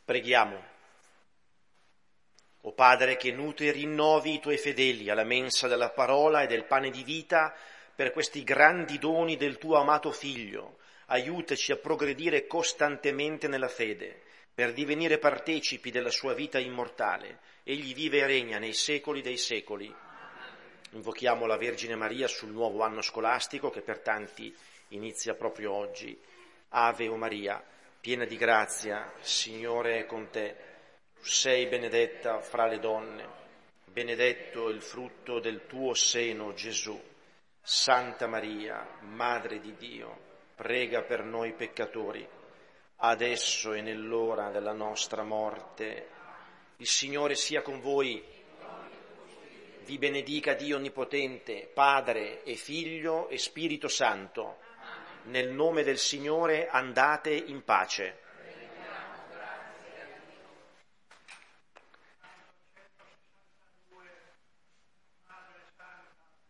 Preghiamo. O Padre, che nutri e rinnovi i Tuoi fedeli alla mensa della parola e del pane di vita, per questi grandi doni del Tuo amato Figlio, aiutaci a progredire costantemente nella fede, per divenire partecipi della Sua vita immortale. Egli vive e regna nei secoli dei secoli. Invochiamo la Vergine Maria sul nuovo anno scolastico che per tanti inizia proprio oggi. Ave o Maria, piena di grazia, Signore è con te. Tu sei benedetta fra le donne, benedetto il frutto del tuo seno, Gesù. Santa Maria, Madre di Dio, prega per noi peccatori, adesso e nell'ora della nostra morte. Il Signore sia con voi. Vi benedica Dio Onnipotente, Padre e Figlio e Spirito Santo. Nel nome del Signore andate in pace.